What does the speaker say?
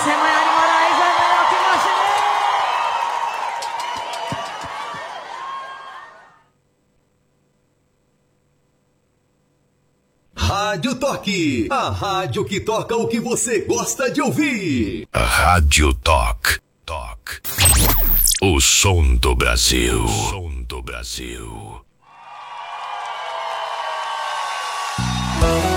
você, Maiara Moraes, é melhor que marceneiro. Rádio Toque, a rádio que toca o que você gosta de ouvir. Rádio Toque. O som do Brasil. O som do Brasil.